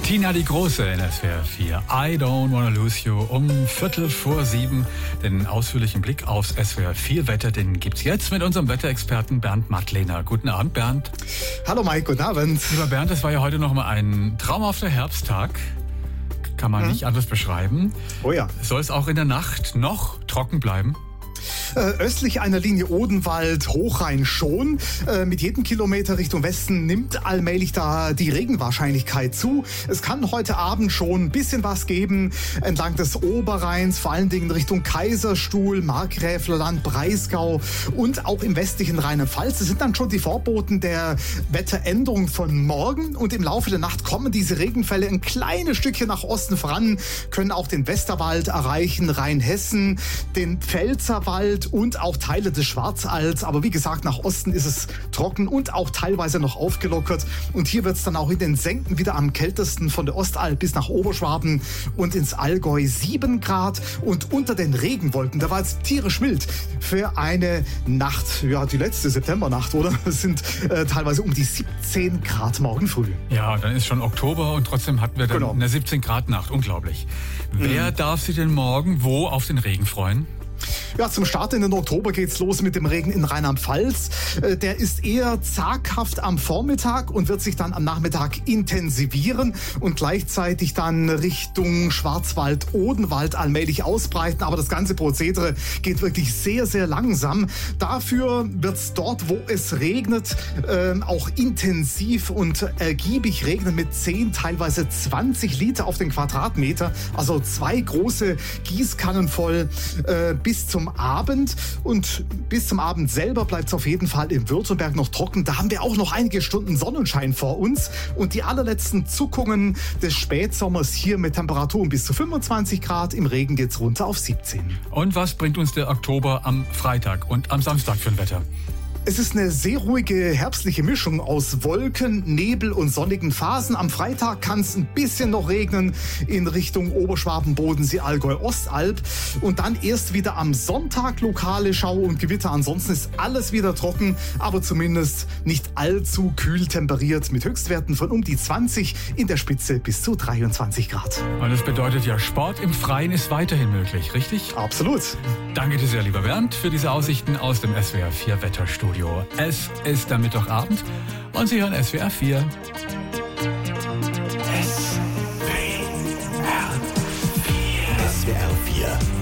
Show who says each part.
Speaker 1: Tina die Große in SWR 4. I don't wanna lose you um 6:15. Den ausführlichen Blick aufs SWR 4 Wetter, den gibt's jetzt mit unserem Wetterexperten Bernd Mattlehner. Guten Abend, Bernd.
Speaker 2: Hallo Mike, guten Abend.
Speaker 1: Lieber Bernd, es war ja heute noch mal ein traumhafter Herbsttag. Kann man nicht anders beschreiben.
Speaker 2: Oh ja.
Speaker 1: Soll es auch in der Nacht noch trocken bleiben?
Speaker 2: Östlich einer Linie Odenwald, Hochrhein schon. Mit jedem Kilometer Richtung Westen nimmt allmählich da die Regenwahrscheinlichkeit zu. Es kann heute Abend schon ein bisschen was geben entlang des Oberrheins, vor allen Dingen Richtung Kaiserstuhl, Markgräflerland, Breisgau und auch im westlichen Rheinland-Pfalz. Das sind dann schon die Vorboten der Wetteränderung von morgen. Und im Laufe der Nacht kommen diese Regenfälle ein kleines Stückchen nach Osten voran, können auch den Westerwald erreichen, Rheinhessen, den Pfälzerwald und auch Teile des Schwarzalds. Aber wie gesagt, nach Osten ist es trocken und auch teilweise noch aufgelockert. Und hier wird es dann auch in den Senken wieder am kältesten von der Ostalb bis nach Oberschwaben und ins Allgäu 7 Grad. Und unter den Regenwolken, da war es tierisch mild für eine Nacht, ja die letzte Septembernacht, oder? Es sind teilweise um die 17 Grad morgen früh.
Speaker 1: Ja, dann ist schon Oktober und trotzdem hatten wir dann eine 17 Grad Nacht. Unglaublich. Wer darf sich denn morgen wo auf den Regen freuen?
Speaker 2: Ja, zum Start in den Oktober geht's los mit dem Regen in Rheinland-Pfalz. Der ist eher zaghaft am Vormittag und wird sich dann am Nachmittag intensivieren und gleichzeitig dann Richtung Schwarzwald, Odenwald allmählich ausbreiten. Aber das ganze Prozedere geht wirklich sehr, sehr langsam. Dafür wird's dort, wo es regnet, auch intensiv und ergiebig regnen mit 10, teilweise 20 Liter auf den Quadratmeter. Also 2 große Gießkannen voll bis zum Abend. Und bis zum Abend selber bleibt es auf jeden Fall in Württemberg noch trocken. Da haben wir auch noch einige Stunden Sonnenschein vor uns. Und die allerletzten Zuckungen des Spätsommers hier mit Temperaturen bis zu 25 Grad. Im Regen geht's runter auf 17.
Speaker 1: Und was bringt uns der Oktober am Freitag und am Samstag für ein Wetter?
Speaker 2: Es ist eine sehr ruhige herbstliche Mischung aus Wolken, Nebel und sonnigen Phasen. Am Freitag kann es ein bisschen noch regnen in Richtung Oberschwaben, Bodensee, Allgäu, Ostalb. Und dann erst wieder am Sonntag lokale Schau und Gewitter. Ansonsten ist alles wieder trocken, aber zumindest nicht allzu kühl temperiert mit Höchstwerten von um die 20, in der Spitze bis zu 23 Grad.
Speaker 1: Und das bedeutet ja, Sport im Freien ist weiterhin möglich, richtig?
Speaker 2: Absolut.
Speaker 1: Danke dir sehr, lieber Bernd, für diese Aussichten aus dem SWR 4 Wetterstudio. Es ist der Mittwochabend und Sie hören SWR 4.
Speaker 3: SWR 4